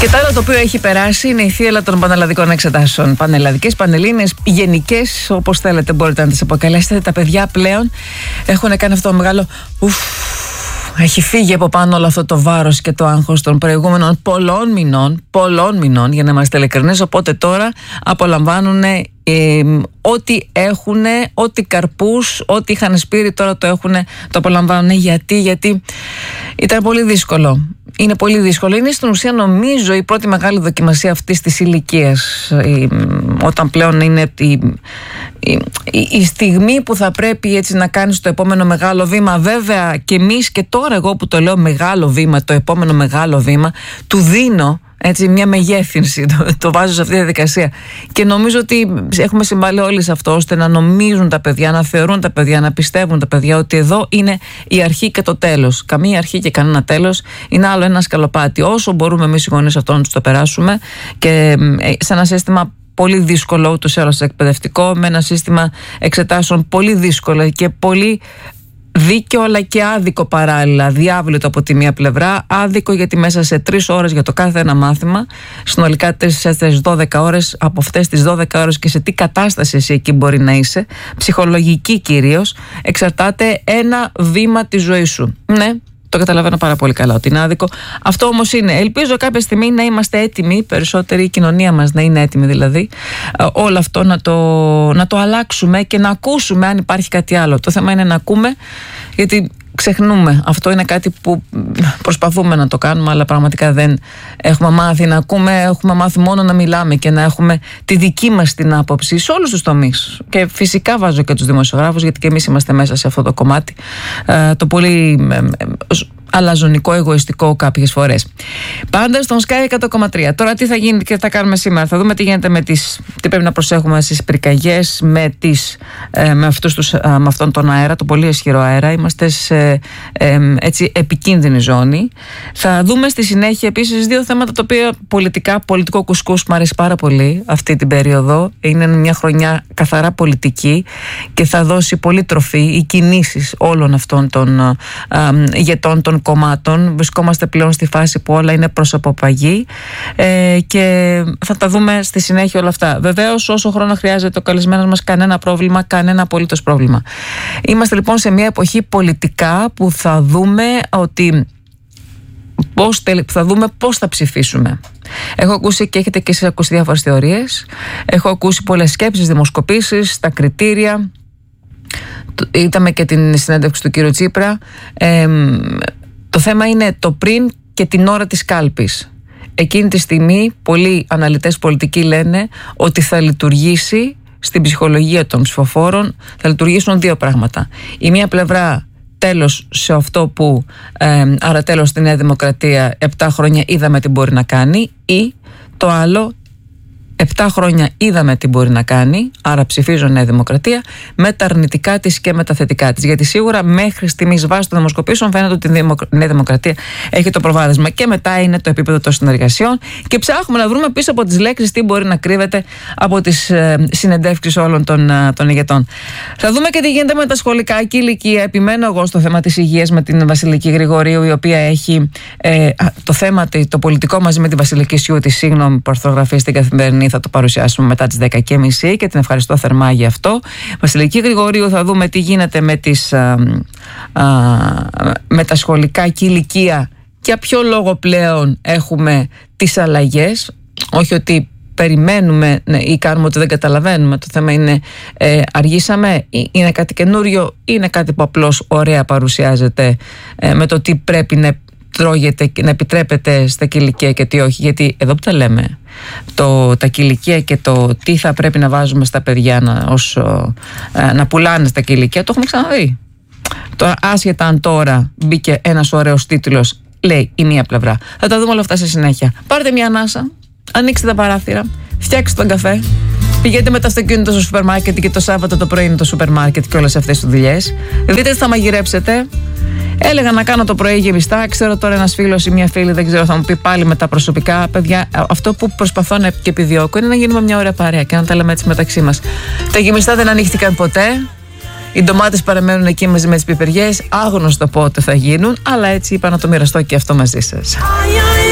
Και το άλλο το οποίο έχει περάσει είναι η θύελλα των πανελλαδικών εξετάσεων. Πανελλαδικές, πανελλήνιες, γενικές, όπως θέλετε μπορείτε να τις αποκαλέσετε. Τα παιδιά πλέον έχουν κάνει αυτό το μεγάλο έχει φύγει από πάνω όλο αυτό το βάρος και το άγχος των προηγούμενων πολλών μηνών, για να είμαστε ειλικρινείς. Οπότε τώρα απολαμβάνουν ό,τι έχουν, ό,τι καρπούς, ό,τι είχαν σπείρει, τώρα το απολαμβάνουν. Γιατί ήταν πολύ δύσκολο. Είναι πολύ δύσκολο. Είναι στην ουσία, νομίζω, η πρώτη μεγάλη δοκιμασία αυτής της ηλικίας. Όταν πλέον είναι η στιγμή που θα πρέπει έτσι να κάνεις το επόμενο μεγάλο βήμα. Βέβαια και εμείς, και τώρα εγώ που το λέω μεγάλο βήμα, το επόμενο μεγάλο βήμα, του δίνω έτσι μια μεγέθυνση, το βάζω σε αυτή τη διαδικασία. Και νομίζω ότι έχουμε συμβάλει όλοι σε αυτό, ώστε να νομίζουν τα παιδιά, να θεωρούν τα παιδιά, να πιστεύουν τα παιδιά ότι εδώ είναι η αρχή και το τέλος. Καμία αρχή και κανένα τέλος. Είναι άλλο ένα σκαλοπάτι. Όσο μπορούμε εμείς οι γονείς αυτό να τους το περάσουμε, και σε ένα σύστημα πολύ δύσκολο ούτως ή άλλως εκπαιδευτικό, με ένα σύστημα εξετάσεων πολύ δύσκολο και πολύ δίκαιο, αλλά και άδικο παράλληλα. Διάβλητο από τη μία πλευρά, άδικο γιατί μέσα σε 3 ώρες για το κάθε ένα μάθημα, συνολικά 4-12 ώρες, από αυτές τις 12 ώρες και σε τι κατάσταση εσύ εκεί μπορεί να είσαι, ψυχολογική κυρίως, εξαρτάται ένα βήμα της ζωής σου. Ναι, το καταλαβαίνω πάρα πολύ καλά ότι είναι άδικο. Αυτό όμως είναι. Ελπίζω κάποια στιγμή να είμαστε έτοιμοι, περισσότερη η κοινωνία μας να είναι έτοιμη δηλαδή, όλο αυτό να το αλλάξουμε και να ακούσουμε αν υπάρχει κάτι άλλο. Το θέμα είναι να ακούμε, γιατί ξεχνούμε. Αυτό είναι κάτι που προσπαθούμε να το κάνουμε, αλλά πραγματικά δεν έχουμε μάθει να ακούμε. Έχουμε μάθει μόνο να μιλάμε και να έχουμε τη δική μας την άποψη σε όλους τους τομείς. Και φυσικά βάζω και τους δημοσιογράφους, γιατί και εμείς είμαστε μέσα σε αυτό το κομμάτι, το πολύ αλαζονικό, εγωιστικό κάποιες φορές. Πάντα στον Sky 100,3. Τώρα τι θα γίνει και θα κάνουμε σήμερα? Θα δούμε τι γίνεται τι πρέπει να προσέχουμε στις πυρκαγιές, με αυτόν τον αέρα, το πολύ ισχυρό αέρα. Είμαστε σε έτσι επικίνδυνη ζώνη. Θα δούμε στη συνέχεια επίσης 2 θέματα τα οποία πολιτικό κουσκούς μου αρέσει πάρα πολύ αυτή την περίοδο. Είναι μια χρονιά καθαρά πολιτική και θα δώσει πολύ τροφή οι κινήσεις όλων αυτών των ηγετών των κομμάτων. Βρισκόμαστε πλέον στη φάση που όλα είναι προς αποπαγή, και θα τα δούμε στη συνέχεια όλα αυτά. Βεβαίως, όσο χρόνο χρειάζεται ο καλεσμένος μας, κανένα πρόβλημα, κανένα απολύτως πρόβλημα. Είμαστε λοιπόν σε μια εποχή πολιτικά που θα δούμε πώς θα ψηφίσουμε. Έχω ακούσει, και έχετε και εσείς ακούσει, διάφορες θεωρίες. Έχω ακούσει πολλές σκέψεις, δημοσκοπήσεις, τα κριτήρια. Είδαμε και την συνέντευξη του κύριου Τσίπρα. Το θέμα είναι το πριν και την ώρα της κάλπης. Εκείνη τη στιγμή πολλοί αναλυτές πολιτικοί λένε ότι θα λειτουργήσει στην ψυχολογία των ψηφοφόρων, θα λειτουργήσουν 2 πράγματα. Η μία πλευρά, τέλος σε αυτό που άρα τέλος στη Νέα Δημοκρατία, 7 χρόνια είδαμε τι μπορεί να κάνει, ή το άλλο, 7 χρόνια είδαμε τι μπορεί να κάνει, άρα ψηφίζω Νέα Δημοκρατία, με τα αρνητικά της και με τα θετικά της. Γιατί σίγουρα μέχρι στιγμής, βάσει των δημοσκοπήσεων, φαίνεται ότι η Νέα Δημοκρατία έχει το προβάδισμα. Και μετά είναι το επίπεδο των συνεργασιών, και ψάχνουμε να βρούμε πίσω από τις λέξεις τι μπορεί να κρύβεται από τις συνεντεύξεις όλων των ηγετών. Θα δούμε και τι γίνεται με τα σχολικά και ηλικία. Επιμένω εγώ στο θέμα της υγείας με την Βασιλική Γρηγορίου, η οποία έχει το θέμα το πολιτικό μαζί με τη Βασιλική Σιούτη, σύγγνωμη που αρθρογραφεί στην Καθημερινή. Θα το παρουσιάσουμε μετά τις 10:30 και την ευχαριστώ θερμά για αυτό. Βασιλική Γρηγορίου, θα δούμε τι γίνεται με τα σχολικά και ηλικία, για ποιο λόγο πλέον έχουμε τις αλλαγές. Όχι ότι περιμένουμε ή κάνουμε ότι δεν καταλαβαίνουμε. Το θέμα είναι, αργήσαμε, είναι κάτι καινούριο, είναι κάτι που απλώς ωραία παρουσιάζεται με το τι πρέπει να τρώγεται και να επιτρέπεται στα κηλικία και τι όχι. Γιατί εδώ που τα λέμε, τα κηλικία και το τι θα πρέπει να βάζουμε στα παιδιά να πουλάνε στα κηλικία, το έχουμε ξαναδεί. Τώρα, άσχετα αν τώρα μπήκε ένας ωραίος τίτλος, λέει η μία πλευρά. Θα τα δούμε όλα αυτά στη συνέχεια. Πάρτε μια ανάσα, ανοίξτε τα παράθυρα, φτιάξτε τον καφέ, πηγαίνετε με το αυτοκίνητο στο σούπερ μάρκετ, και το Σάββατο το πρωί είναι το σούπερ μάρκετ και όλες αυτές τις δουλειές. Δείτε τι θα μαγειρέψετε. Έλεγα να κάνω το πρωί γεμιστά. Ξέρω τώρα ένας φίλος ή μια φίλη, δεν ξέρω, θα μου πει πάλι με τα προσωπικά. Παιδιά, αυτό που προσπαθώ και επιδιώκω είναι να γίνουμε μια ωραία παρέα και να τα λέμε έτσι μεταξύ μας. Τα γεμιστά δεν ανοίχτηκαν ποτέ. Οι ντομάτες παραμένουν εκεί μαζί με τις πιπεριές. Άγνωστο πότε θα γίνουν, αλλά έτσι είπα να το μοιραστώ και αυτό μαζί σας.